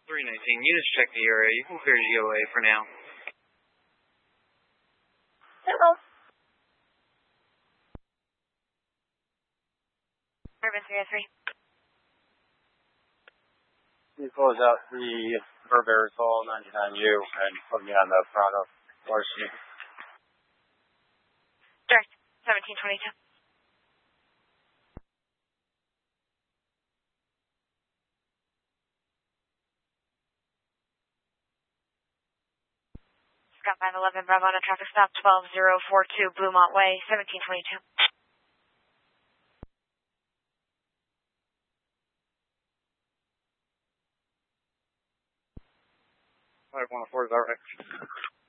319, you just check the area. You can clear GOA for now. Hello. Urban 303. You close out the Burberry Hall 99U and put me on the front of Larson. Direct 1722. Scott 511 Bravo on a traffic stop 12042 Bluemont Way 1722. 514 is that right?